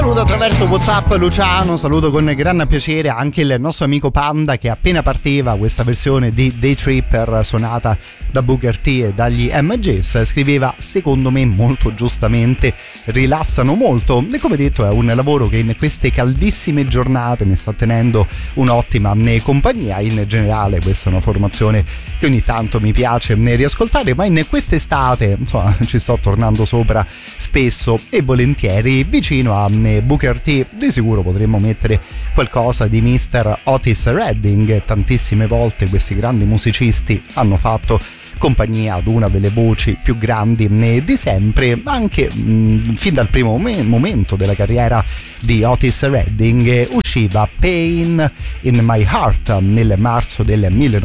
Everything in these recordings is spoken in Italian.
Saluto attraverso WhatsApp Luciano, saluto con gran piacere anche il nostro amico Panda che appena partiva questa versione di Day Tripper suonata da Booker T e dagli MGs scriveva: secondo me molto giustamente rilassano molto, e come detto è un lavoro che in queste caldissime giornate mi sta tenendo un'ottima compagnia. In generale questa è una formazione che ogni tanto mi piace riascoltare, ma in quest'estate insomma ci sto tornando sopra spesso e volentieri. Vicino a Booker T di sicuro potremmo mettere qualcosa di Mr. Otis Redding. Tantissime volte questi grandi musicisti hanno fatto compagnia ad una delle voci più grandi di sempre, anche fin dal primo momento della carriera di Otis Redding usciva Pain in My Heart nel marzo del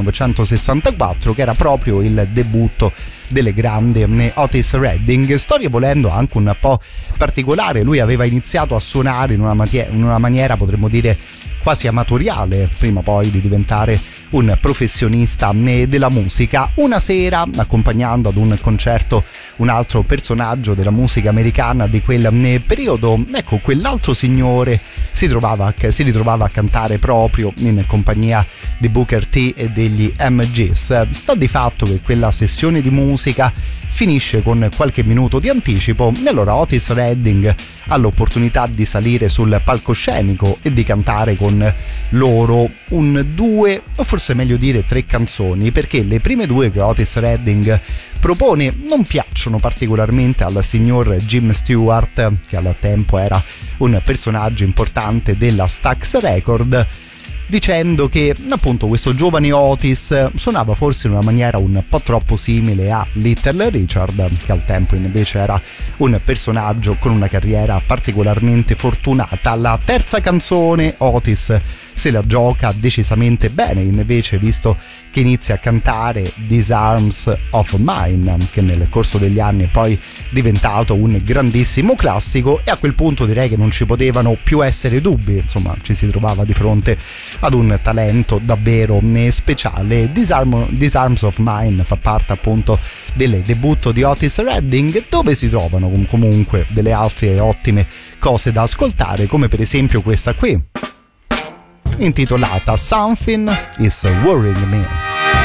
1964, che era proprio il debutto delle grandi Otis Redding. Storia volendo anche un po' particolare, lui aveva iniziato a suonare in una maniera potremmo dire quasi amatoriale prima poi di diventare un professionista della musica. Una sera, accompagnando ad un concerto un altro personaggio della musica americana di quel periodo, ecco, quell'altro signore si ritrovava a cantare proprio in compagnia di Booker T e degli MGs. Sta di fatto che quella sessione di musica finisce con qualche minuto di anticipo e allora Otis Redding ha l'opportunità di salire sul palcoscenico e di cantare con loro due, o forse meglio dire 3 canzoni, perché le prime 2 che Otis Redding propone non piacciono particolarmente al signor Jim Stewart, che al tempo era un personaggio importante della Stax Record, dicendo che appunto questo giovane Otis suonava forse in una maniera un po' troppo simile a Little Richard, che al tempo invece era un personaggio con una carriera particolarmente fortunata. La terza canzone Otis se la gioca decisamente bene invece, visto che inizia a cantare These Arms of Mine, che nel corso degli anni è poi diventato un grandissimo classico, e a quel punto direi che non ci potevano più essere dubbi, insomma ci si trovava di fronte ad un talento davvero speciale. These Arms of Mine fa parte appunto del debutto di Otis Redding, dove si trovano comunque delle altre ottime cose da ascoltare, come per esempio questa qui intitolata Something Is Worrying Me.